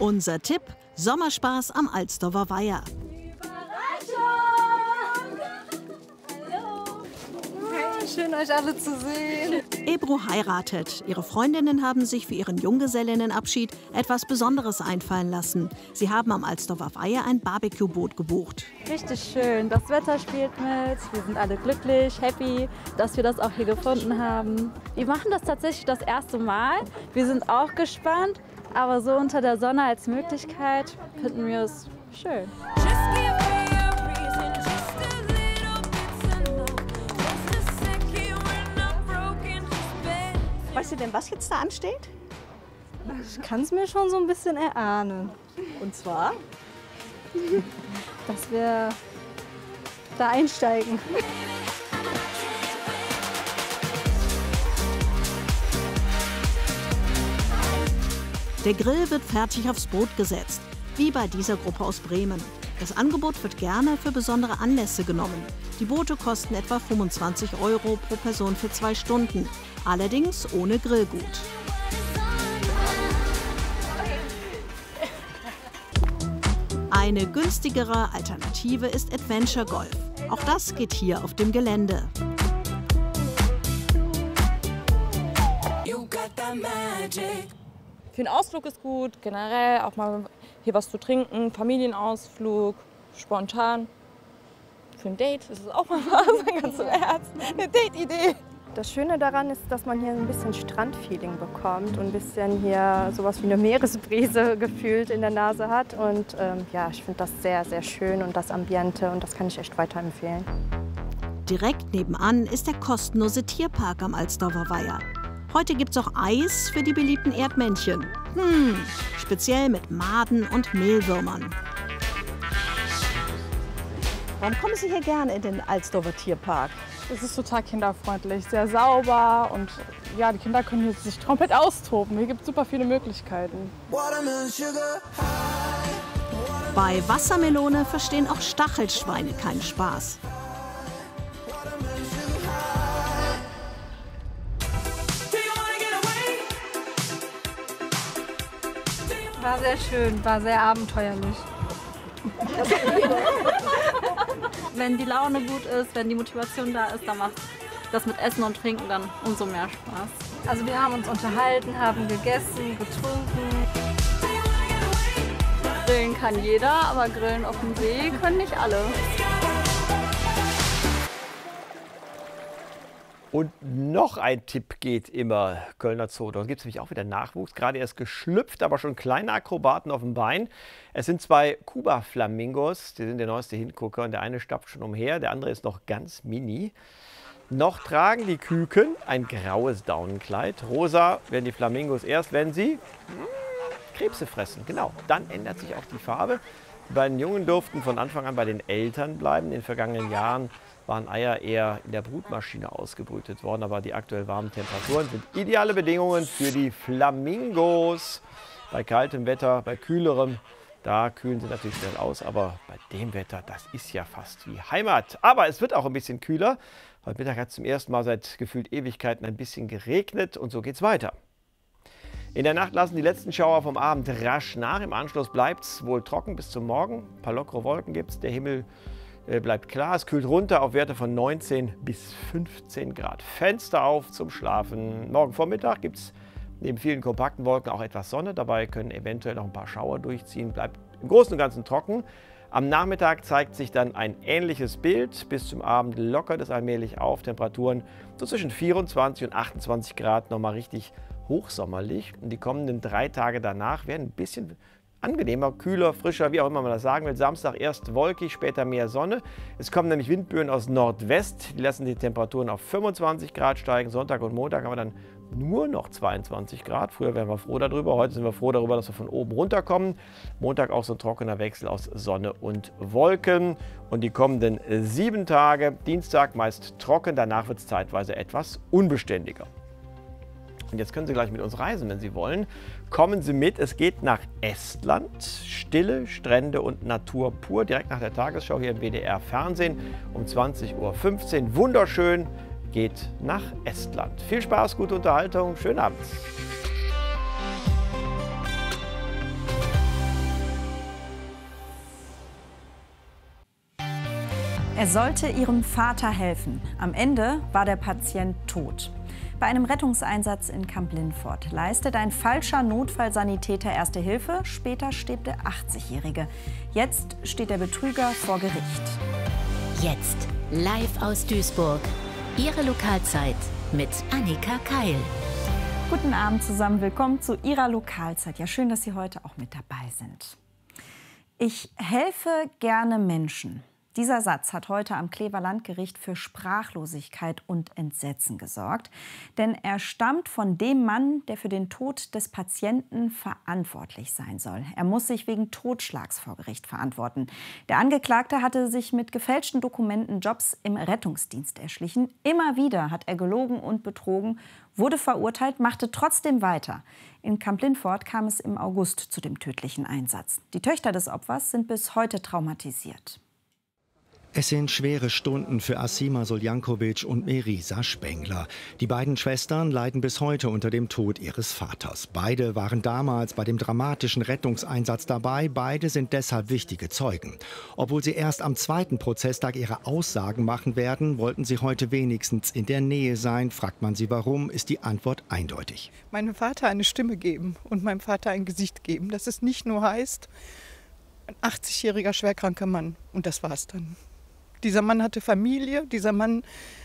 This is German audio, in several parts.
Unser Tipp: Sommerspaß am Alsdorfer Weiher. Schön, euch alle zu sehen. Ebru heiratet. Ihre Freundinnen haben sich für ihren Junggesellinnenabschied etwas Besonderes einfallen lassen. Sie haben am Alsdorfer Weiher ein Barbecue-Boot gebucht. Richtig schön. Das Wetter spielt mit. Wir sind alle glücklich, happy, dass wir das auch hier gefunden haben. Wir machen das tatsächlich das erste Mal. Wir sind auch gespannt. Aber so unter der Sonne als Möglichkeit finden wir es schön. Weißt du denn, was jetzt da ansteht? Ich kann es mir schon so ein bisschen erahnen. Und zwar? Dass wir da einsteigen. Der Grill wird fertig aufs Boot gesetzt, wie bei dieser Gruppe aus Bremen. Das Angebot wird gerne für besondere Anlässe genommen. Die Boote kosten etwa 25 € pro Person für 2 Stunden, allerdings ohne Grillgut. Eine günstigere Alternative ist Adventure Golf. Auch das geht hier auf dem Gelände. Für einen Ausflug ist gut, generell auch mal hier was zu trinken, Familienausflug, spontan. Für ein Date ist es auch mal was, ganz im Ernst, eine Date-Idee. Das Schöne daran ist, dass man hier ein bisschen Strandfeeling bekommt und ein bisschen hier sowas wie eine Meeresbrise gefühlt in der Nase hat. Und ja, ich finde das sehr, sehr schön und das Ambiente und das kann ich echt weiterempfehlen. Direkt nebenan ist der kostenlose Tierpark am Alsdorfer Weiher. Heute gibt's auch Eis für die beliebten Erdmännchen. Speziell mit Maden und Mehlwürmern. Warum kommen Sie hier gerne in den Alsdorfer Tierpark? Es ist total kinderfreundlich, sehr sauber und ja, die Kinder können hier sich komplett austoben. Hier gibt es super viele Möglichkeiten. Bei Wassermelone verstehen auch Stachelschweine keinen Spaß. War sehr schön, war sehr abenteuerlich. Wenn die Laune gut ist, wenn die Motivation da ist, dann macht das mit Essen und Trinken dann umso mehr Spaß. Also wir haben uns unterhalten, haben gegessen, getrunken. Grillen kann jeder, aber Grillen auf dem See können nicht alle. Und noch ein Tipp geht immer, Kölner Zoo. Dort gibt es nämlich auch wieder Nachwuchs. Gerade erst geschlüpft, aber schon kleine Akrobaten auf dem Bein. Es sind 2 Kuba-Flamingos, die sind der neueste Hingucker. Und der eine stapft schon umher, der andere ist noch ganz mini. Noch tragen die Küken ein graues Daunenkleid. Rosa werden die Flamingos erst, wenn sie Krebse fressen. Genau, dann ändert sich auch die Farbe. Die beiden Jungen durften von Anfang an bei den Eltern bleiben. In den vergangenen Jahren waren Eier eher in der Brutmaschine ausgebrütet worden, aber die aktuell warmen Temperaturen sind ideale Bedingungen für die Flamingos. Bei kaltem Wetter, bei kühlerem, da kühlen sie natürlich schnell aus, aber bei dem Wetter, das ist ja fast wie Heimat. Aber es wird auch ein bisschen kühler. Heute Mittag hat es zum ersten Mal seit gefühlt Ewigkeiten ein bisschen geregnet und so geht's weiter. In der Nacht lassen die letzten Schauer vom Abend rasch nach. Im Anschluss bleibt es wohl trocken bis zum Morgen. Ein paar lockere Wolken gibt es. Der Himmel bleibt klar. Es kühlt runter auf Werte von 19 bis 15 Grad. Fenster auf zum Schlafen. Morgen Vormittag gibt es neben vielen kompakten Wolken auch etwas Sonne. Dabei können eventuell noch ein paar Schauer durchziehen. Bleibt im Großen und Ganzen trocken. Am Nachmittag zeigt sich dann ein ähnliches Bild. Bis zum Abend lockert es allmählich auf. Temperaturen so zwischen 24 und 28 Grad. Nochmal richtig hochsommerlich. Und die kommenden 3 Tage danach werden ein bisschen angenehmer, kühler, frischer, wie auch immer man das sagen will. Samstag erst wolkig, später mehr Sonne. Es kommen nämlich Windböen aus Nordwest. Die lassen die Temperaturen auf 25 Grad steigen. Sonntag und Montag haben wir dann nur noch 22 Grad. Früher wären wir froh darüber. Heute sind wir froh darüber, dass wir von oben runterkommen. Montag auch so ein trockener Wechsel aus Sonne und Wolken. Und die kommenden 7 Tage, Dienstag meist trocken. Danach wird es zeitweise etwas unbeständiger. Und jetzt können Sie gleich mit uns reisen, wenn Sie wollen. Kommen Sie mit, es geht nach Estland. Stille, Strände und Natur pur. Direkt nach der Tagesschau hier im WDR Fernsehen um 20:15 Uhr. Wunderschön, geht nach Estland. Viel Spaß, gute Unterhaltung, schönen Abend. Er sollte ihrem Vater helfen. Am Ende war der Patient tot. Bei einem Rettungseinsatz in Kamp-Lintfort leistet ein falscher Notfallsanitäter Erste Hilfe. Später stirbt der 80-Jährige. Jetzt steht der Betrüger vor Gericht. Jetzt live aus Duisburg. Ihre Lokalzeit mit Annika Keil. Guten Abend zusammen, willkommen zu Ihrer Lokalzeit. Ja, schön, dass Sie heute auch mit dabei sind. Ich helfe gerne Menschen. Dieser Satz hat heute am Klever Landgericht für Sprachlosigkeit und Entsetzen gesorgt. Denn er stammt von dem Mann, der für den Tod des Patienten verantwortlich sein soll. Er muss sich wegen Totschlags vor Gericht verantworten. Der Angeklagte hatte sich mit gefälschten Dokumenten Jobs im Rettungsdienst erschlichen. Immer wieder hat er gelogen und betrogen, wurde verurteilt, machte trotzdem weiter. In Kamp-Lintfort kam es im August zu dem tödlichen Einsatz. Die Töchter des Opfers sind bis heute traumatisiert. Es sind schwere Stunden für Asima Soljankovic und Merisa Spengler. Die beiden Schwestern leiden bis heute unter dem Tod ihres Vaters. Beide waren damals bei dem dramatischen Rettungseinsatz dabei. Beide sind deshalb wichtige Zeugen. Obwohl sie erst am zweiten Prozesstag ihre Aussagen machen werden, wollten sie heute wenigstens in der Nähe sein. Fragt man sie warum, ist die Antwort eindeutig. Meinem Vater eine Stimme geben und meinem Vater ein Gesicht geben. Dass es nicht nur heißt, ein 80-jähriger schwerkranker Mann. Und das war's dann. Dieser Mann hatte Familie, dieser Mann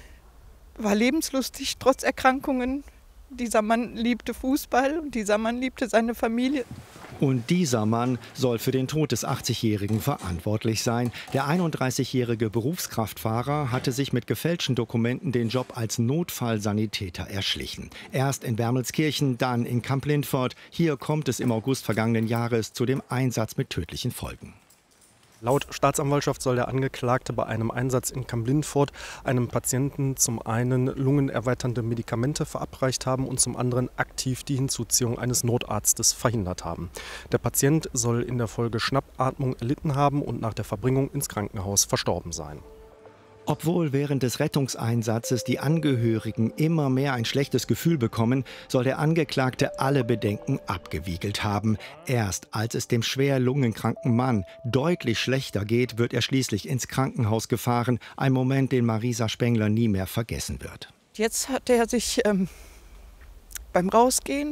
war lebenslustig, trotz Erkrankungen. Dieser Mann liebte Fußball und dieser Mann liebte seine Familie. Und dieser Mann soll für den Tod des 80-Jährigen verantwortlich sein. Der 31-jährige Berufskraftfahrer hatte sich mit gefälschten Dokumenten den Job als Notfallsanitäter erschlichen. Erst in Wermelskirchen, dann in Kamp-Lintfort. Hier kommt es im August vergangenen Jahres zu dem Einsatz mit tödlichen Folgen. Laut Staatsanwaltschaft soll der Angeklagte bei einem Einsatz in Kamp-Lintfort einem Patienten zum einen lungenerweiternde Medikamente verabreicht haben und zum anderen aktiv die Hinzuziehung eines Notarztes verhindert haben. Der Patient soll in der Folge Schnappatmung erlitten haben und nach der Verbringung ins Krankenhaus verstorben sein. Obwohl während des Rettungseinsatzes die Angehörigen immer mehr ein schlechtes Gefühl bekommen, soll der Angeklagte alle Bedenken abgewiegelt haben. Erst als es dem schwer lungenkranken Mann deutlich schlechter geht, wird er schließlich ins Krankenhaus gefahren. Ein Moment, den Merisa Spengler nie mehr vergessen wird. Jetzt hat er sich beim Rausgehen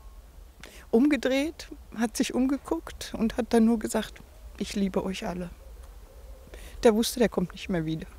umgedreht, hat sich umgeguckt und hat dann nur gesagt, ich liebe euch alle. Der wusste, der kommt nicht mehr wieder.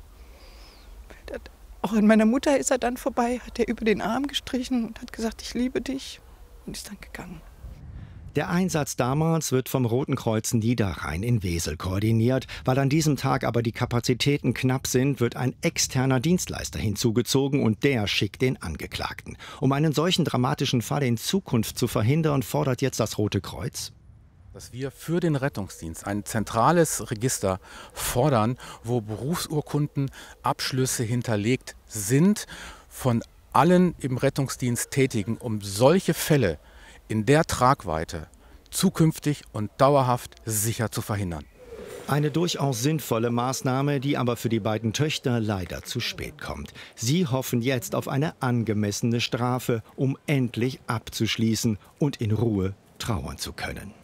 Auch an meiner Mutter ist er dann vorbei, hat er über den Arm gestrichen und hat gesagt, ich liebe dich, und ist dann gegangen. Der Einsatz damals wird vom Roten Kreuz Niederrhein in Wesel koordiniert. Weil an diesem Tag aber die Kapazitäten knapp sind, wird ein externer Dienstleister hinzugezogen und der schickt den Angeklagten. Um einen solchen dramatischen Fall in Zukunft zu verhindern, fordert jetzt das Rote Kreuz, dass wir für den Rettungsdienst ein zentrales Register fordern, wo Berufsurkunden, Abschlüsse hinterlegt sind von allen im Rettungsdienst Tätigen, um solche Fälle in der Tragweite zukünftig und dauerhaft sicher zu verhindern. Eine durchaus sinnvolle Maßnahme, die aber für die beiden Töchter leider zu spät kommt. Sie hoffen jetzt auf eine angemessene Strafe, um endlich abzuschließen und in Ruhe trauern zu können.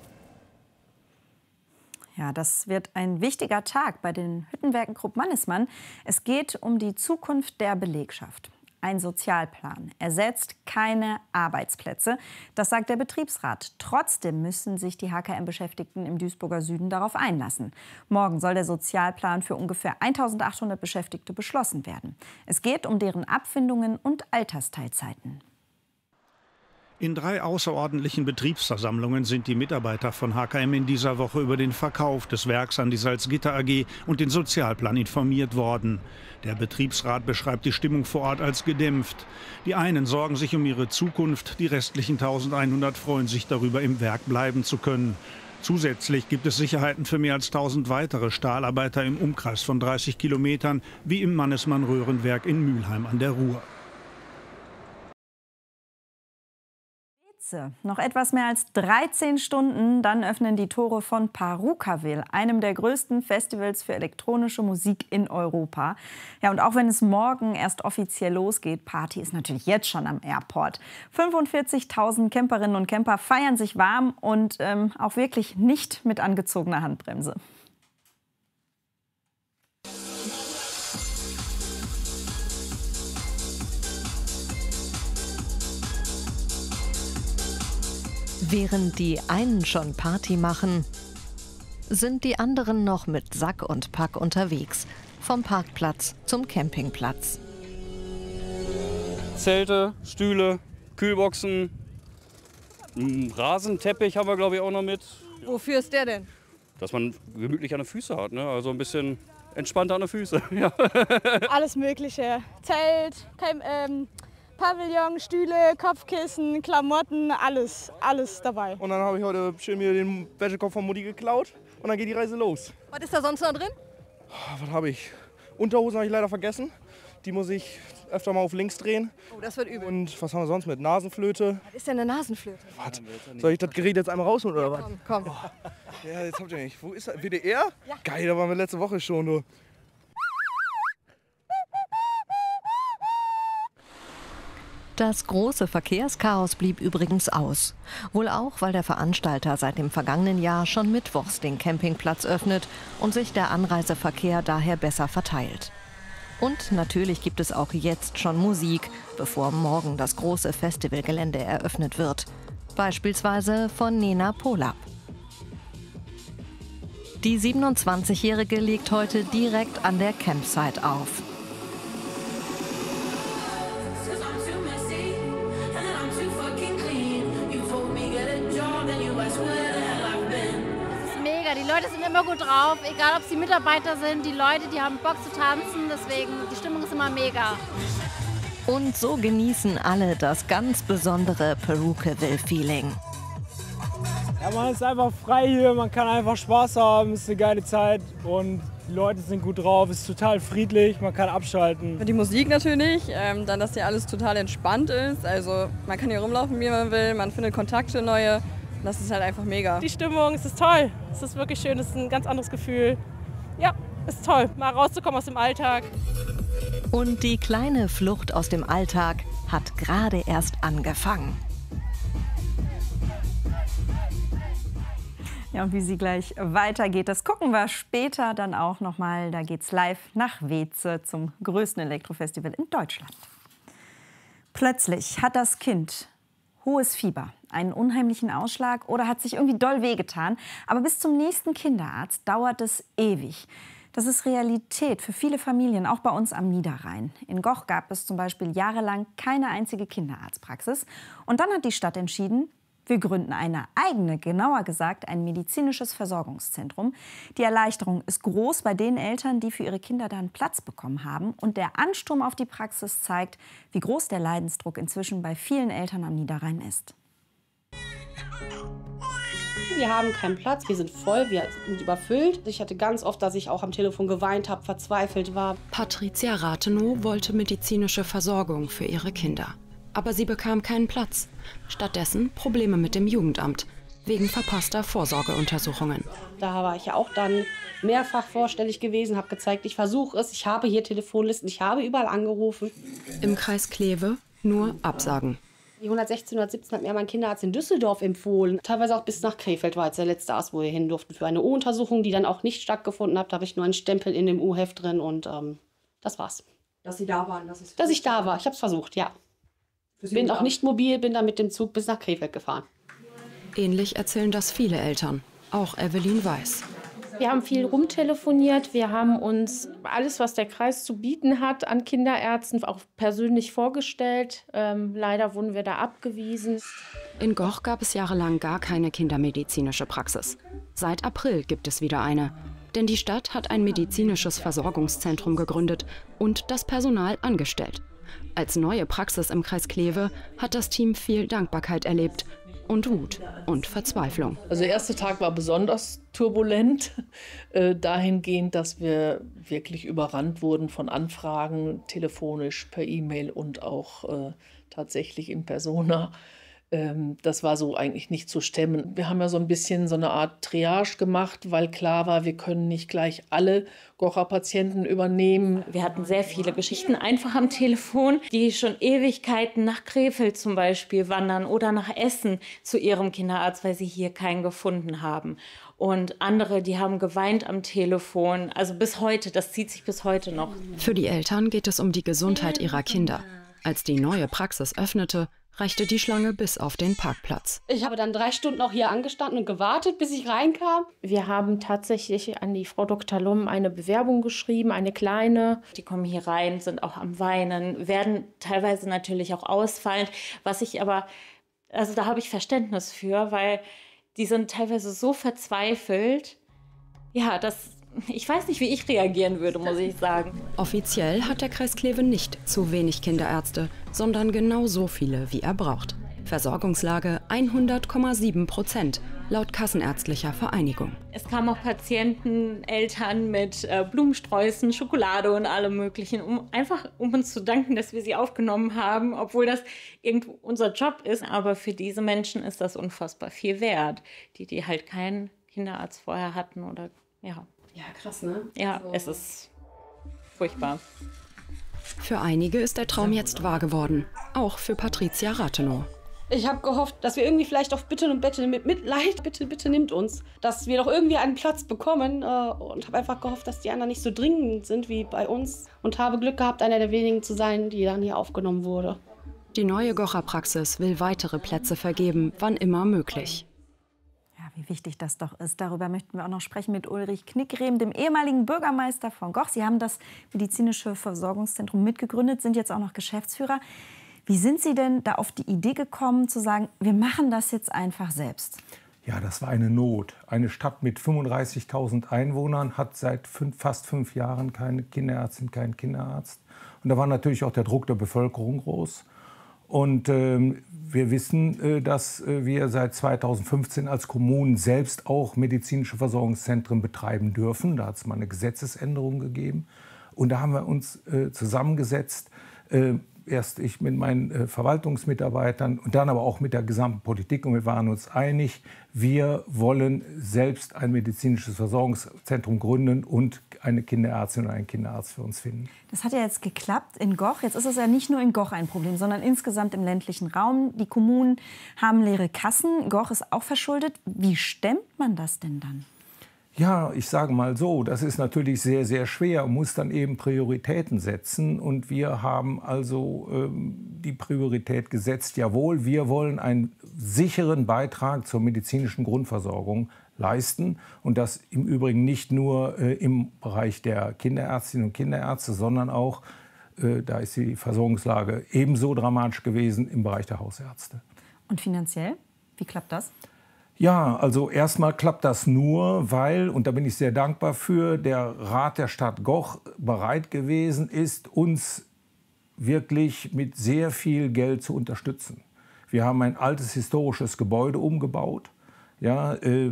Ja, das wird ein wichtiger Tag bei den Hüttenwerken Krupp-Mannesmann. Es geht um die Zukunft der Belegschaft. Ein Sozialplan ersetzt keine Arbeitsplätze. Das sagt der Betriebsrat. Trotzdem müssen sich die HKM-Beschäftigten im Duisburger Süden darauf einlassen. Morgen soll der Sozialplan für ungefähr 1.800 Beschäftigte beschlossen werden. Es geht um deren Abfindungen und Altersteilzeiten. In 3 außerordentlichen Betriebsversammlungen sind die Mitarbeiter von HKM in dieser Woche über den Verkauf des Werks an die Salzgitter AG und den Sozialplan informiert worden. Der Betriebsrat beschreibt die Stimmung vor Ort als gedämpft. Die einen sorgen sich um ihre Zukunft, die restlichen 1.100 freuen sich darüber, im Werk bleiben zu können. Zusätzlich gibt es Sicherheiten für mehr als 1.000 weitere Stahlarbeiter im Umkreis von 30 Kilometern, wie im Mannesmann-Röhrenwerk in Mülheim an der Ruhr. Noch etwas mehr als 13 Stunden, dann öffnen die Tore von Parukaville, einem der größten Festivals für elektronische Musik in Europa. Ja, und auch wenn es morgen erst offiziell losgeht, Party ist natürlich jetzt schon am Airport. 45.000 Camperinnen und Camper feiern sich warm und auch wirklich nicht mit angezogener Handbremse. Während die einen schon Party machen, sind die anderen noch mit Sack und Pack unterwegs. Vom Parkplatz zum Campingplatz. Zelte, Stühle, Kühlboxen, einen Rasenteppich haben wir, glaube ich, auch noch mit. Wofür ist der denn? Dass man gemütlich an den Füßen hat, ne? Also ein bisschen entspannter an den Füßen. Ja. Alles Mögliche. Zelt, Pavillon, Stühle, Kopfkissen, Klamotten, alles dabei. Und dann habe ich heute schön mir den Wäschekorb von Mutti geklaut und dann geht die Reise los. Was ist da sonst noch drin? Was habe ich? Unterhosen habe ich leider vergessen. Die muss ich öfter mal auf links drehen. Oh, das wird übel. Und was haben wir sonst mit? Nasenflöte. Was ist denn eine Nasenflöte? Was? Soll ich das Gerät jetzt einmal rausholen oder was? Komm. Ja, jetzt habt ihr nicht. Wo ist das? WDR? Ja. Geil, da waren wir letzte Woche schon. Du. Das große Verkehrschaos blieb übrigens aus. Wohl auch, weil der Veranstalter seit dem vergangenen Jahr schon mittwochs den Campingplatz öffnet und sich der Anreiseverkehr daher besser verteilt. Und natürlich gibt es auch jetzt schon Musik, bevor morgen das große Festivalgelände eröffnet wird. Beispielsweise von Nena Polab. Die 27-Jährige legt heute direkt an der Campsite auf. Die Leute sind immer gut drauf, egal ob sie Mitarbeiter sind, die Leute, die haben Bock zu tanzen, deswegen die Stimmung ist immer mega. Und so genießen alle das ganz besondere Purukeville-Feeling. Ja, man ist einfach frei hier, man kann einfach Spaß haben, es ist eine geile Zeit und die Leute sind gut drauf, es ist total friedlich, man kann abschalten. Die Musik natürlich, dann, dass hier alles total entspannt ist, also man kann hier rumlaufen, wie man will, man findet Kontakte neue. Das ist halt einfach mega. Die Stimmung, es ist toll. Es ist wirklich schön, es ist ein ganz anderes Gefühl. Ja, ist toll, mal rauszukommen aus dem Alltag. Und die kleine Flucht aus dem Alltag hat gerade erst angefangen. Ja, und wie sie gleich weitergeht, das gucken wir später dann auch noch mal. Da geht's live nach Weeze zum größten Elektrofestival in Deutschland. Plötzlich hat das Kind hohes Fieber, einen unheimlichen Ausschlag oder hat sich irgendwie doll wehgetan. Aber bis zum nächsten Kinderarzt dauert es ewig. Das ist Realität für viele Familien, auch bei uns am Niederrhein. In Goch gab es zum Beispiel jahrelang keine einzige Kinderarztpraxis. Und dann hat die Stadt entschieden, wir gründen eine eigene, genauer gesagt ein medizinisches Versorgungszentrum. Die Erleichterung ist groß bei den Eltern, die für ihre Kinder da einen Platz bekommen haben. Und der Ansturm auf die Praxis zeigt, wie groß der Leidensdruck inzwischen bei vielen Eltern am Niederrhein ist. Wir haben keinen Platz, wir sind voll, wir sind überfüllt. Ich hatte ganz oft, dass ich auch am Telefon geweint habe, verzweifelt war. Patricia Rathenow wollte medizinische Versorgung für ihre Kinder. Aber sie bekam keinen Platz. Stattdessen Probleme mit dem Jugendamt, wegen verpasster Vorsorgeuntersuchungen. Da war ich ja auch dann mehrfach vorstellig gewesen, habe gezeigt, ich versuche es, ich habe hier Telefonlisten, ich habe überall angerufen. Im Kreis Kleve nur Absagen. Die 116, 117 hat mir mein Kinderarzt in Düsseldorf empfohlen. Teilweise auch bis nach Krefeld war jetzt der letzte Arzt, wo wir hin durften für eine U-Untersuchung, die dann auch nicht stattgefunden hat. Da habe ich nur einen Stempel in dem U-Heft drin und das war's. Dass Sie da waren? Dass ich da war, ich habe es versucht, ja. Bin auch nicht mobil, bin dann mit dem Zug bis nach Krefeld gefahren. Ähnlich erzählen das viele Eltern, auch Evelyn Weiß. Wir haben viel rumtelefoniert, wir haben uns alles, was der Kreis zu bieten hat, an Kinderärzten auch persönlich vorgestellt. Leider wurden wir da abgewiesen. In Goch gab es jahrelang gar keine kindermedizinische Praxis. Seit April gibt es wieder eine. Denn die Stadt hat ein medizinisches Versorgungszentrum gegründet und das Personal angestellt. Als neue Praxis im Kreis Kleve hat das Team viel Dankbarkeit erlebt und Wut und Verzweiflung. Also der erste Tag war besonders turbulent, dahingehend, dass wir wirklich überrannt wurden von Anfragen, telefonisch, per E-Mail und auch tatsächlich in Persona. Das war so eigentlich nicht zu stemmen. Wir haben ja so ein bisschen so eine Art Triage gemacht, weil klar war, wir können nicht gleich alle Gocher Patienten übernehmen. Wir hatten sehr viele Geschichten einfach am Telefon, die schon Ewigkeiten nach Krefeld zum Beispiel wandern oder nach Essen zu ihrem Kinderarzt, weil sie hier keinen gefunden haben. Und andere, die haben geweint am Telefon. Also bis heute, das zieht sich bis heute noch. Für die Eltern geht es um die Gesundheit ihrer Kinder. Als die neue Praxis öffnete, reichte die Schlange bis auf den Parkplatz. Ich habe dann 3 Stunden auch hier angestanden und gewartet, bis ich reinkam. Wir haben tatsächlich an die Frau Dr. Lumm eine Bewerbung geschrieben, eine kleine. Die kommen hier rein, sind auch am Weinen, werden teilweise natürlich auch ausfallend. Was ich aber, also da habe ich Verständnis für, weil die sind teilweise so verzweifelt. Ja, ich weiß nicht, wie ich reagieren würde, muss ich sagen. Offiziell hat der Kreis Kleve nicht zu wenig Kinderärzte, sondern genau so viele, wie er braucht. Versorgungslage 100,7% laut Kassenärztlicher Vereinigung. Es kamen auch Patienten, Eltern mit Blumensträußen, Schokolade und allem Möglichen, um uns zu danken, dass wir sie aufgenommen haben, obwohl das irgendwo unser Job ist. Aber für diese Menschen ist das unfassbar viel wert, die halt keinen Kinderarzt vorher hatten oder ja. Ja, krass, ne? Ja, es ist furchtbar. Für einige ist der Traum jetzt wahr geworden, auch für Patricia Rathenow. Ich habe gehofft, dass wir irgendwie vielleicht auf Bitte und Bette mit Mitleid, bitte nimmt uns, dass wir doch irgendwie einen Platz bekommen und habe einfach gehofft, dass die anderen nicht so dringend sind wie bei uns und habe Glück gehabt, einer der wenigen zu sein, die dann hier aufgenommen wurde. Die neue Gocher-Praxis will weitere Plätze vergeben, wann immer möglich. Wie wichtig das doch ist. Darüber möchten wir auch noch sprechen mit Ulrich Knickrehm, dem ehemaligen Bürgermeister von Goch. Sie haben das medizinische Versorgungszentrum mitgegründet, sind jetzt auch noch Geschäftsführer. Wie sind Sie denn da auf die Idee gekommen, zu sagen, wir machen das jetzt einfach selbst? Ja, das war eine Not. Eine Stadt mit 35.000 Einwohnern hat seit fast 5 Jahren keine Kinderärztin, keinen Kinderarzt. Und da war natürlich auch der Druck der Bevölkerung groß. Und wir wissen, dass wir seit 2015 als Kommunen selbst auch medizinische Versorgungszentren betreiben dürfen. Da hat es mal eine Gesetzesänderung gegeben. Und da haben wir uns zusammengesetzt, erst ich mit meinen Verwaltungsmitarbeitern und dann aber auch mit der gesamten Politik. Und wir waren uns einig, wir wollen selbst ein medizinisches Versorgungszentrum gründen und eine Kinderärztin oder einen Kinderarzt für uns finden. Das hat ja jetzt geklappt in Goch. Jetzt ist es ja nicht nur in Goch ein Problem, sondern insgesamt im ländlichen Raum. Die Kommunen haben leere Kassen. Goch ist auch verschuldet. Wie stemmt man das denn dann? Ja, ich sage mal so, das ist natürlich sehr, sehr schwer, man muss dann eben Prioritäten setzen. Und wir haben also die Priorität gesetzt, jawohl, wir wollen einen sicheren Beitrag zur medizinischen Grundversorgung leisten. Und das im Übrigen nicht nur im Bereich der Kinderärztinnen und Kinderärzte, sondern auch, da ist die Versorgungslage ebenso dramatisch gewesen, im Bereich der Hausärzte. Und finanziell, wie klappt das? Ja, also erstmal klappt das nur, weil, und da bin ich sehr dankbar für, der Rat der Stadt Goch bereit gewesen ist, uns wirklich mit sehr viel Geld zu unterstützen. Wir haben ein altes historisches Gebäude umgebaut, ja,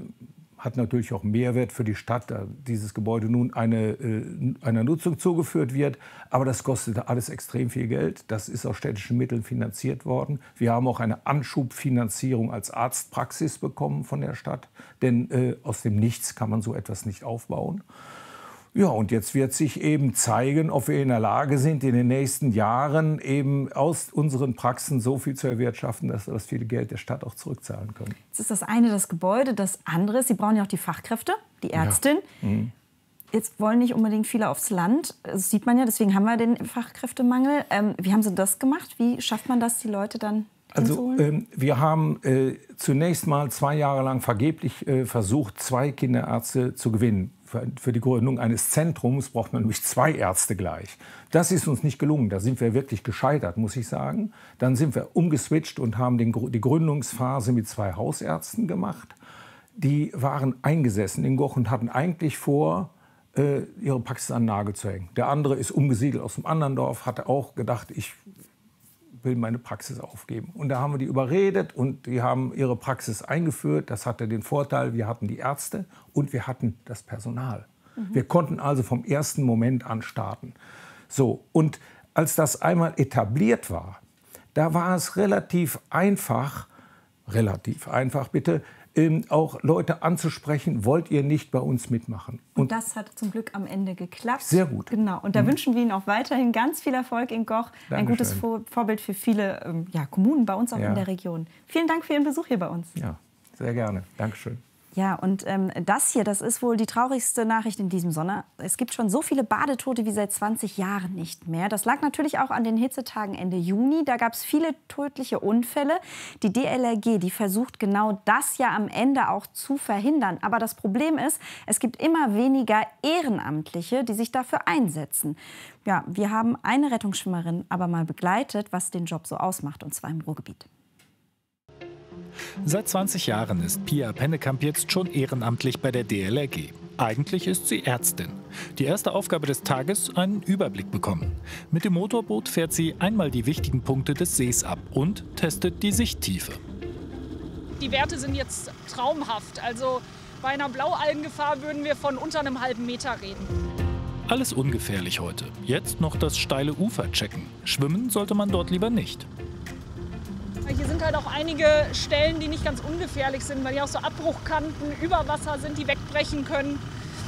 hat natürlich auch Mehrwert für die Stadt, da dieses Gebäude nun einer Nutzung zugeführt wird. Aber das kostete alles extrem viel Geld. Das ist aus städtischen Mitteln finanziert worden. Wir haben auch eine Anschubfinanzierung als Arztpraxis bekommen von der Stadt. Denn aus dem Nichts kann man so etwas nicht aufbauen. Ja, und jetzt wird sich eben zeigen, ob wir in der Lage sind, in den nächsten Jahren eben aus unseren Praxen so viel zu erwirtschaften, dass wir das viele Geld der Stadt auch zurückzahlen können. Jetzt ist das eine das Gebäude, das andere ist, Sie brauchen ja auch die Fachkräfte, die Ärztin. Ja. Jetzt wollen nicht unbedingt viele aufs Land, das sieht man ja, deswegen haben wir den Fachkräftemangel. Wie haben Sie das gemacht? Wie schafft man das, die Leute dann hinzuholen? Wir haben zunächst mal 2 Jahre lang vergeblich versucht, 2 Kinderärzte zu gewinnen. Für die Gründung eines Zentrums braucht man nämlich 2 Ärzte gleich. Das ist uns nicht gelungen. Da sind wir wirklich gescheitert, muss ich sagen. Dann sind wir umgeswitcht und haben die Gründungsphase mit 2 Hausärzten gemacht. Die waren eingesessen in Goch und hatten eigentlich vor, ihre Praxis an den Nagel zu hängen. Der andere ist umgesiedelt aus einem anderen Dorf, hatte auch gedacht, ich will meine Praxis aufgeben. Und da haben wir die überredet und die haben ihre Praxis eingeführt. Das hatte den Vorteil, wir hatten die Ärzte und wir hatten das Personal. Wir konnten also vom ersten Moment an starten. So, und als das einmal etabliert war, da war es relativ einfach bitte, auch Leute anzusprechen, wollt ihr nicht bei uns mitmachen? Und das hat zum Glück am Ende geklappt. Sehr gut. Genau. Und da wünschen wir Ihnen auch weiterhin ganz viel Erfolg in Goch. Dankeschön. Ein gutes Vorbild für viele Kommunen bei uns auch in der Region. Vielen Dank für Ihren Besuch hier bei uns. Ja, sehr gerne. Dankeschön. Ja, und das hier, das ist wohl die traurigste Nachricht in diesem Sommer. Es gibt schon so viele Badetote wie seit 20 Jahren nicht mehr. Das lag natürlich auch an den Hitzetagen Ende Juni. Da gab es viele tödliche Unfälle. Die DLRG, die versucht genau das ja am Ende auch zu verhindern. Aber das Problem ist, es gibt immer weniger Ehrenamtliche, die sich dafür einsetzen. Ja, wir haben eine Rettungsschwimmerin aber mal begleitet, was den Job so ausmacht, und zwar im Ruhrgebiet. Seit 20 Jahren ist Pia Pennekamp jetzt schon ehrenamtlich bei der DLRG. Eigentlich ist sie Ärztin. Die erste Aufgabe des Tages: einen Überblick bekommen. Mit dem Motorboot fährt sie einmal die wichtigen Punkte des Sees ab und testet die Sichttiefe. Die Werte sind jetzt traumhaft. Also bei einer Blaualgengefahr würden wir von unter einem halben Meter reden. Alles ungefährlich heute. Jetzt noch das steile Ufer checken. Schwimmen sollte man dort lieber nicht. Hier sind halt auch einige Stellen, die nicht ganz ungefährlich sind, weil hier auch so Abbruchkanten über Wasser sind, die wegbrechen können.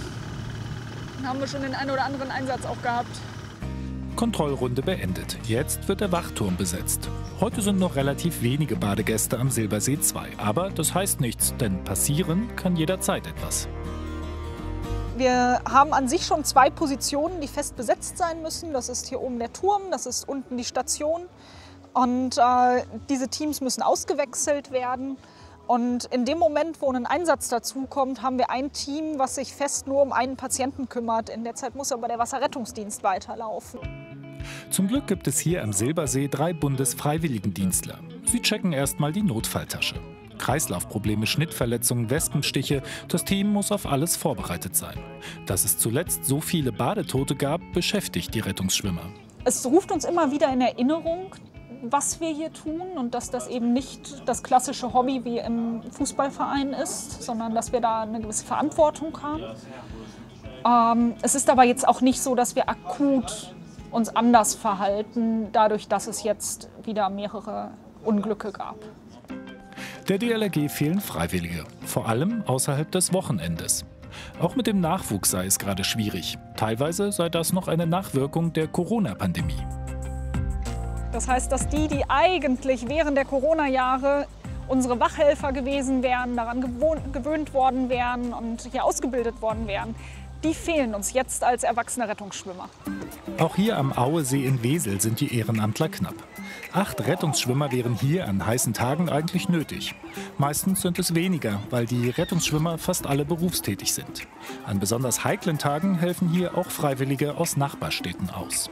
Dann haben wir schon den einen oder anderen Einsatz auch gehabt. Kontrollrunde beendet. Jetzt wird der Wachturm besetzt. Heute sind noch relativ wenige Badegäste am Silbersee 2. Aber das heißt nichts, denn passieren kann jederzeit etwas. Wir haben an sich schon 2 Positionen, die fest besetzt sein müssen. Das ist hier oben der Turm, das ist unten die Station. Und diese Teams müssen ausgewechselt werden. Und in dem Moment, wo ein Einsatz dazukommt, haben wir ein Team, was sich fest nur um einen Patienten kümmert. In der Zeit muss aber der Wasserrettungsdienst weiterlaufen. Zum Glück gibt es hier am Silbersee 3 Bundesfreiwilligendienstler. Sie checken erstmal die Notfalltasche. Kreislaufprobleme, Schnittverletzungen, Wespenstiche. Das Team muss auf alles vorbereitet sein. Dass es zuletzt so viele Badetote gab, beschäftigt die Rettungsschwimmer. Es ruft uns immer wieder in Erinnerung, was wir hier tun und dass das eben nicht das klassische Hobby wie im Fußballverein ist, sondern dass wir da eine gewisse Verantwortung haben. Es ist aber jetzt auch nicht so, dass wir akut uns anders verhalten, dadurch, dass es jetzt wieder mehrere Unglücke gab. Der DLRG fehlen Freiwillige, vor allem außerhalb des Wochenendes. Auch mit dem Nachwuchs sei es gerade schwierig. Teilweise sei das noch eine Nachwirkung der Corona-Pandemie. Das heißt, dass die eigentlich während der Corona-Jahre unsere Wachhelfer gewesen wären, daran gewöhnt worden wären und hier ausgebildet worden wären, die fehlen uns jetzt als erwachsene Rettungsschwimmer. Auch hier am Auesee in Wesel sind die Ehrenamtler knapp. 8 Rettungsschwimmer wären hier an heißen Tagen eigentlich nötig. Meistens sind es weniger, weil die Rettungsschwimmer fast alle berufstätig sind. An besonders heiklen Tagen helfen hier auch Freiwillige aus Nachbarstädten aus.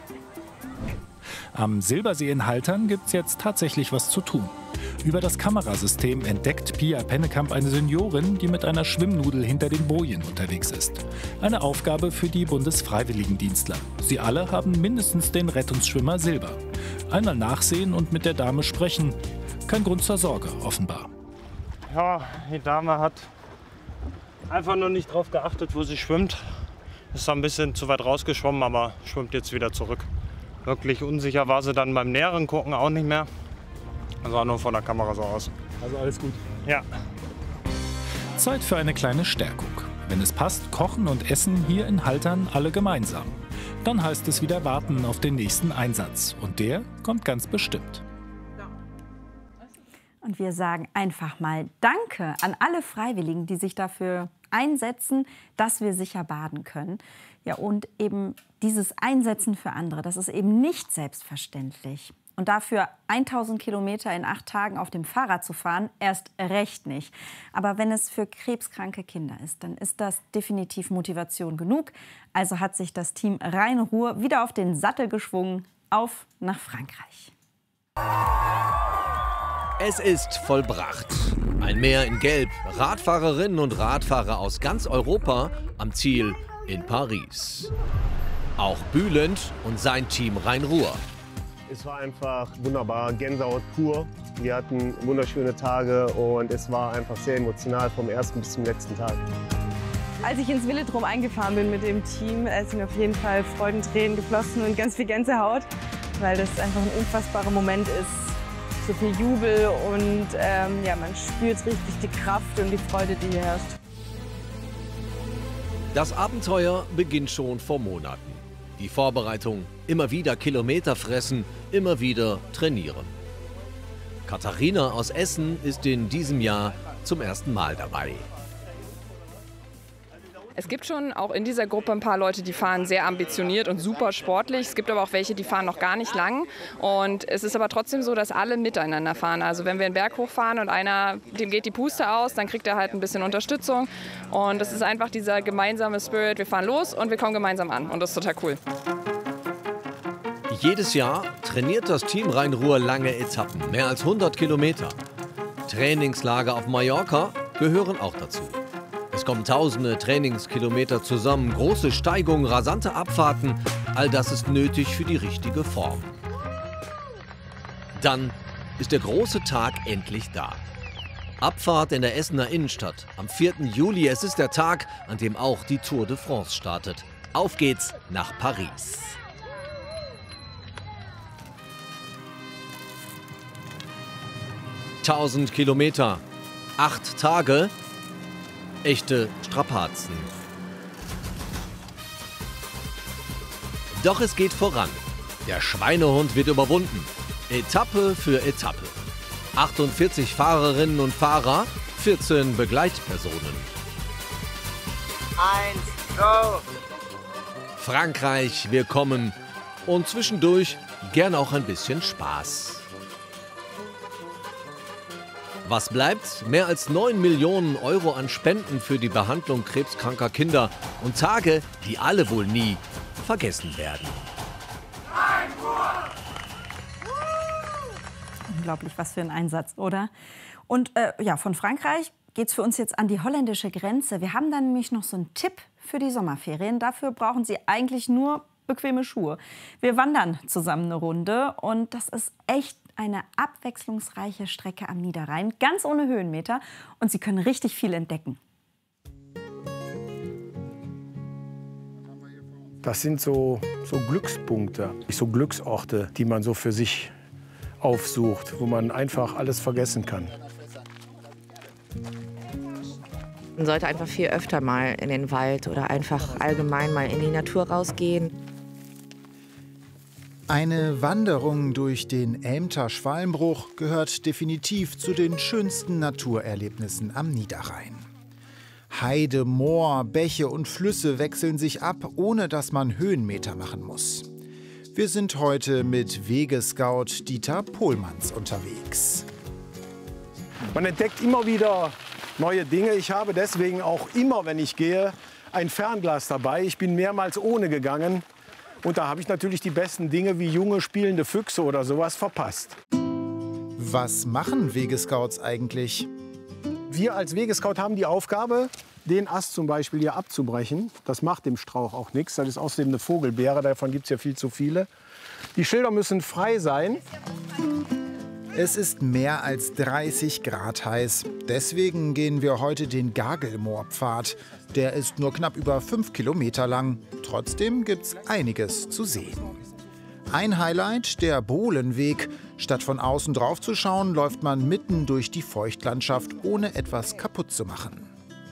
Am Silbersee in Haltern gibt es jetzt tatsächlich was zu tun. Über das Kamerasystem entdeckt Pia Pennekamp eine Seniorin, die mit einer Schwimmnudel hinter den Bojen unterwegs ist. Eine Aufgabe für die Bundesfreiwilligendienstler. Sie alle haben mindestens den Rettungsschwimmer Silber. Einmal nachsehen und mit der Dame sprechen. Kein Grund zur Sorge, offenbar. Ja, die Dame hat einfach nur nicht drauf geachtet, wo sie schwimmt. Ist ein bisschen zu weit rausgeschwommen, aber schwimmt jetzt wieder zurück. Wirklich unsicher war sie dann beim näheren Gucken auch nicht mehr. Das sah nur von der Kamera so aus. Also alles gut? Ja. Zeit für eine kleine Stärkung. Wenn es passt, kochen und essen hier in Haltern alle gemeinsam. Dann heißt es wieder warten auf den nächsten Einsatz. Und der kommt ganz bestimmt. Und wir sagen einfach mal Danke an alle Freiwilligen, die sich dafür einsetzen, dass wir sicher baden können. Ja, und eben dieses Einsetzen für andere, das ist eben nicht selbstverständlich. Und dafür 1000 Kilometer in 8 Tagen auf dem Fahrrad zu fahren, erst recht nicht. Aber wenn es für krebskranke Kinder ist, dann ist das definitiv Motivation genug. Also hat sich das Team Rhein-Ruhr wieder auf den Sattel geschwungen, auf nach Frankreich. Es ist vollbracht. Ein Meer in Gelb, Radfahrerinnen und Radfahrer aus ganz Europa am Ziel in Paris. Auch Bülent und sein Team Rhein-Ruhr. Es war einfach wunderbar, Gänsehaut pur. Wir hatten wunderschöne Tage und es war einfach sehr emotional vom ersten bis zum letzten Tag. Als ich ins Velodrom eingefahren bin mit dem Team, sind auf jeden Fall Freudentränen geflossen und ganz viel Gänsehaut, weil das einfach ein unfassbarer Moment ist. So viel Jubel und ja, man spürt richtig die Kraft und die Freude, die hier herrscht. Das Abenteuer beginnt schon vor Monaten. Die Vorbereitung, immer wieder Kilometer fressen, immer wieder trainieren. Katharina aus Essen ist in diesem Jahr zum ersten Mal dabei. Es gibt schon auch in dieser Gruppe ein paar Leute, die fahren sehr ambitioniert und super sportlich. Es gibt aber auch welche, die fahren noch gar nicht lang. Und es ist aber trotzdem so, dass alle miteinander fahren. Also wenn wir einen Berg hochfahren und einer, dem geht die Puste aus, dann kriegt er halt ein bisschen Unterstützung. Und das ist einfach dieser gemeinsame Spirit. Wir fahren los und wir kommen gemeinsam an. Und das ist total cool. Jedes Jahr trainiert das Team Rhein-Ruhr lange Etappen, mehr als 100 Kilometer. Trainingslager auf Mallorca gehören auch dazu. Es kommen tausende Trainingskilometer zusammen, große Steigungen, rasante Abfahrten. All das ist nötig für die richtige Form. Dann ist der große Tag endlich da. Abfahrt in der Essener Innenstadt am 4. Juli. Es ist der Tag, an dem auch die Tour de France startet. Auf geht's nach Paris. ...1000 Kilometer, 8 Tage... Echte Strapazen. Doch es geht voran. Der Schweinehund wird überwunden. Etappe für Etappe. 48 Fahrerinnen und Fahrer, 14 Begleitpersonen. 1, go! Frankreich, wir kommen. Und zwischendurch gern auch ein bisschen Spaß. Was bleibt? Mehr als 9 Millionen Euro an Spenden für die Behandlung krebskranker Kinder und Tage, die alle wohl nie vergessen werden. Unglaublich, was für ein Einsatz, oder? Und ja, von Frankreich geht es für uns jetzt an die holländische Grenze. Wir haben dann nämlich noch so einen Tipp für die Sommerferien. Dafür brauchen Sie eigentlich nur bequeme Schuhe. Wir wandern zusammen eine Runde und das ist echt eine abwechslungsreiche Strecke am Niederrhein, ganz ohne Höhenmeter. Und Sie können richtig viel entdecken. Das sind so Glückspunkte, so Glücksorte, die man so für sich aufsucht, wo man einfach alles vergessen kann. Man sollte einfach viel öfter mal in den Wald oder einfach allgemein mal in die Natur rausgehen. Eine Wanderung durch den Elmter Schwalmbruch gehört definitiv zu den schönsten Naturerlebnissen am Niederrhein. Heide, Moor, Bäche und Flüsse wechseln sich ab, ohne dass man Höhenmeter machen muss. Wir sind heute mit Wegescout Dieter Pohlmanns unterwegs. Man entdeckt immer wieder neue Dinge. Ich habe deswegen auch immer, wenn ich gehe, ein Fernglas dabei. Ich bin mehrmals ohne gegangen. Und da habe ich natürlich die besten Dinge wie junge spielende Füchse oder sowas verpasst. Was machen Wegescouts eigentlich? Wir als Wegescout haben die Aufgabe, den Ast zum Beispiel hier abzubrechen. Das macht dem Strauch auch nichts. Das ist außerdem eine Vogelbeere, davon gibt es ja viel zu viele. Die Schilder müssen frei sein. Es ist mehr als 30 Grad heiß. Deswegen gehen wir heute den Gagelmoorpfad. Der ist nur knapp über 5 Kilometer lang. Trotzdem gibt's einiges zu sehen. Ein Highlight, der Bohlenweg. Statt von außen drauf zu schauen, läuft man mitten durch die Feuchtlandschaft, ohne etwas kaputt zu machen.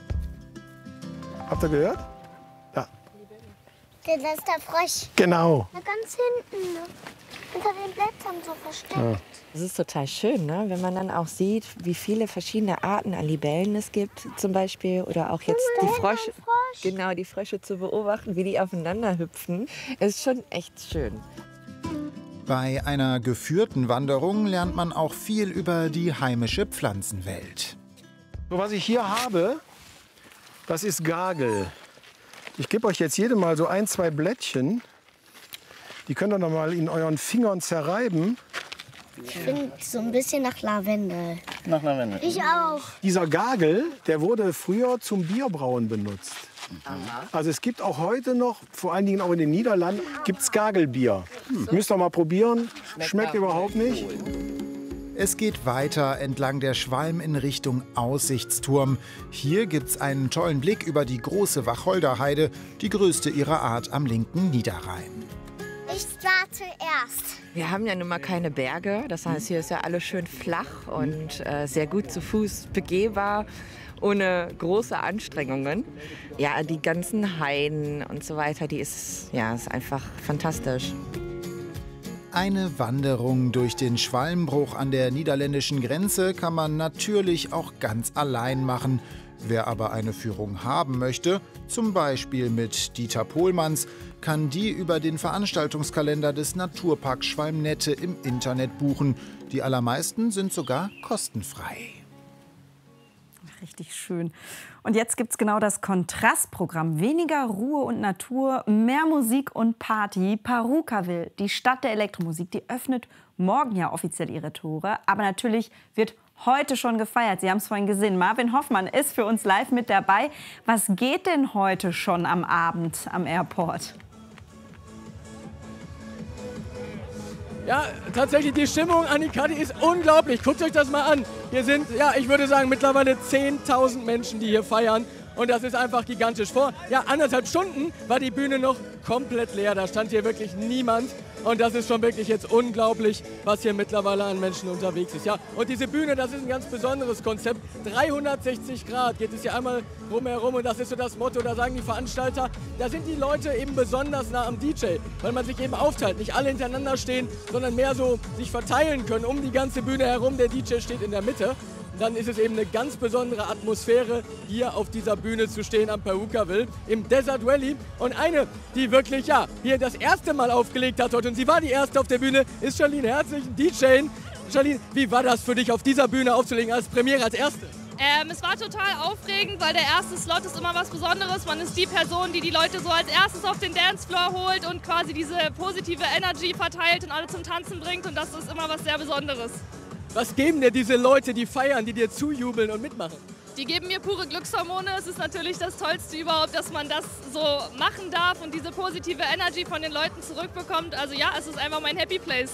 Habt ihr gehört? Da. Das ist der Frosch. Genau. Na, ganz hinten, unter den Blättern so versteckt. Ja. Es ist total schön, ne? Wenn man dann auch sieht, wie viele verschiedene Arten an Libellen es gibt, zum Beispiel. Oder auch jetzt die Frösche, genau, die Frösche zu beobachten, wie die aufeinander hüpfen. Ist schon echt schön. Bei einer geführten Wanderung lernt man auch viel über die heimische Pflanzenwelt. So, was ich hier habe, das ist Gagel. Ich gebe euch jetzt jedem mal so 1, 2 Blättchen. Die könnt ihr noch mal in euren Fingern zerreiben. Ich finde so ein bisschen nach Lavendel. Nach Lavendel. Ich auch. Dieser Gagel, der wurde früher zum Bierbrauen benutzt. Also es gibt auch heute noch, vor allen Dingen auch in den Niederlanden, gibt's Gagelbier. Müsst ihr mal probieren. Schmeckt überhaupt nicht. Es geht weiter entlang der Schwalm in Richtung Aussichtsturm. Hier gibt's einen tollen Blick über die große Wacholderheide, die größte ihrer Art am linken Niederrhein. Ich war zuerst. Wir haben ja nun mal keine Berge. Das heißt, hier ist ja alles schön flach und sehr gut zu Fuß begehbar, ohne große Anstrengungen. Ja, die ganzen Heiden und so weiter, ist einfach fantastisch. Eine Wanderung durch den Schwalmbruch an der niederländischen Grenze kann man natürlich auch ganz allein machen. Wer aber eine Führung haben möchte, zum Beispiel mit Dieter Pohlmanns, kann die über den Veranstaltungskalender des Naturparks Schwalm-Nette im Internet buchen. Die allermeisten sind sogar kostenfrei. Richtig schön. Und jetzt gibt es genau das Kontrastprogramm. Weniger Ruhe und Natur, mehr Musik und Party. Purukaville, die Stadt der Elektromusik, die öffnet morgen ja offiziell ihre Tore. Aber natürlich wird heute schon gefeiert. Sie haben es vorhin gesehen. Marvin Hoffmann ist für uns live mit dabei. Was geht denn heute schon am Abend am Airport? Ja, tatsächlich, die Stimmung, Annika, die ist unglaublich. Guckt euch das mal an. Hier sind, ja, ich würde sagen, mittlerweile 10.000 Menschen, die hier feiern. Und das ist einfach gigantisch. Vor 1,5 Stunden war die Bühne noch komplett leer. Da stand hier wirklich niemand. Und das ist schon wirklich jetzt unglaublich, was hier mittlerweile an Menschen unterwegs ist. Ja, und diese Bühne, das ist ein ganz besonderes Konzept. 360 Grad geht es hier einmal rumherum und das ist so das Motto. Da sagen die Veranstalter, da sind die Leute eben besonders nah am DJ, weil man sich eben aufteilt. Nicht alle hintereinander stehen, sondern mehr so sich verteilen können um die ganze Bühne herum. Der DJ steht in der Mitte. Dann ist es eben eine ganz besondere Atmosphäre, hier auf dieser Bühne zu stehen am Purukaville im Desert Valley. Und eine, die wirklich hier das erste Mal aufgelegt hat heute, und sie war die erste auf der Bühne, ist Charlene. Herzlichen DJ. Charlene, wie war das für dich, auf dieser Bühne aufzulegen als Premiere, als Erste? Es war total aufregend, weil der erste Slot ist immer was Besonderes. Man ist die Person, die Leute so als erstes auf den Dancefloor holt und quasi diese positive Energy verteilt und alle zum Tanzen bringt. Und das ist immer was sehr Besonderes. Was geben dir diese Leute, die feiern, die dir zujubeln und mitmachen? Die geben mir pure Glückshormone. Es ist natürlich das Tollste überhaupt, dass man das so machen darf und diese positive Energy von den Leuten zurückbekommt. Also ja, es ist einfach mein Happy Place.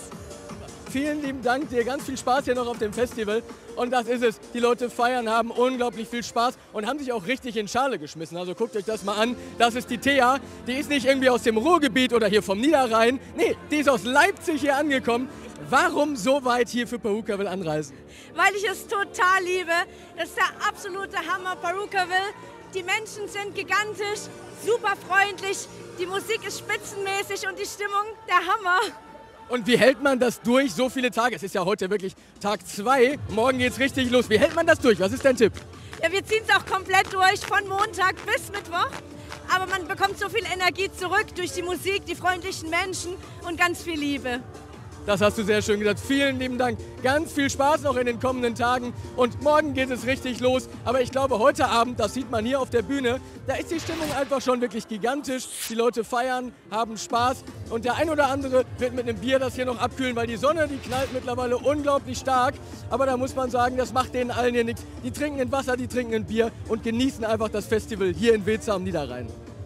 Vielen lieben Dank dir, ganz viel Spaß hier noch auf dem Festival. Und das ist es, die Leute feiern, haben unglaublich viel Spaß und haben sich auch richtig in Schale geschmissen. Also guckt euch das mal an, das ist die Thea, die ist nicht irgendwie aus dem Ruhrgebiet oder hier vom Niederrhein. Nee, die ist aus Leipzig hier angekommen. Warum so weit hier für Purukaville anreisen? Weil ich es total liebe. Das ist der absolute Hammer, Purukaville. Die Menschen sind gigantisch, super freundlich, die Musik ist spitzenmäßig und die Stimmung der Hammer. Und wie hält man das durch, so viele Tage? Es ist ja heute wirklich Tag 2, morgen geht's richtig los. Wie hält man das durch? Was ist dein Tipp? Ja, wir ziehen es auch komplett durch, von Montag bis Mittwoch. Aber man bekommt so viel Energie zurück durch die Musik, die freundlichen Menschen und ganz viel Liebe. Das hast du sehr schön gesagt. Vielen lieben Dank. Ganz viel Spaß noch in den kommenden Tagen. Und morgen geht es richtig los. Aber ich glaube, heute Abend, das sieht man hier auf der Bühne, da ist die Stimmung einfach schon wirklich gigantisch. Die Leute feiern, haben Spaß. Und der ein oder andere wird mit einem Bier das hier noch abkühlen, weil die Sonne, die knallt mittlerweile unglaublich stark. Aber da muss man sagen, das macht denen allen hier nichts. Die trinken ein Wasser, die trinken ein Bier und genießen einfach das Festival hier in Weeze am Niederrhein.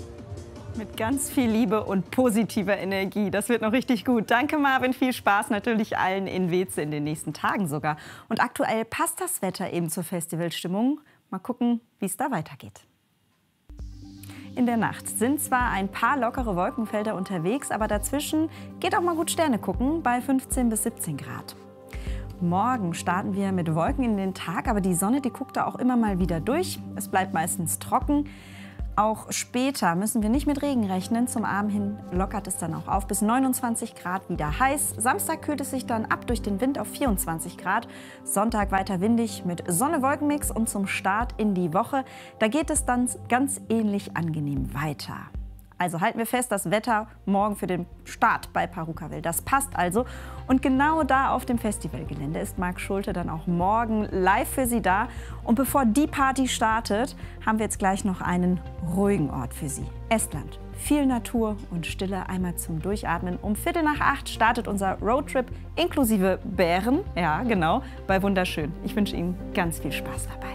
Mit ganz viel Liebe und positiver Energie. Das wird noch richtig gut. Danke, Marvin. Viel Spaß natürlich allen in Weeze in den nächsten Tagen sogar. Und aktuell passt das Wetter eben zur Festivalstimmung. Mal gucken, wie es da weitergeht. In der Nacht sind zwar ein paar lockere Wolkenfelder unterwegs, aber dazwischen geht auch mal gut Sterne gucken bei 15 bis 17 Grad. Morgen starten wir mit Wolken in den Tag, aber die Sonne, die guckt da auch immer mal wieder durch. Es bleibt meistens trocken. Auch später müssen wir nicht mit Regen rechnen. Zum Abend hin lockert es dann auch auf bis 29 Grad, wieder heiß. Samstag kühlt es sich dann ab durch den Wind auf 24 Grad. Sonntag weiter windig mit Sonne-Wolken-Mix und zum Start in die Woche, da geht es dann ganz ähnlich angenehm weiter. Also halten wir fest, das Wetter morgen für den Start bei Purukaville, das passt also. Und genau da auf dem Festivalgelände ist Marc Schulte dann auch morgen live für Sie da. Und bevor die Party startet, haben wir jetzt gleich noch einen ruhigen Ort für Sie. Estland. Viel Natur und Stille, einmal zum Durchatmen. Um 7:45 startet unser Roadtrip inklusive Bären, ja genau, bei Wunderschön. Ich wünsche Ihnen ganz viel Spaß dabei.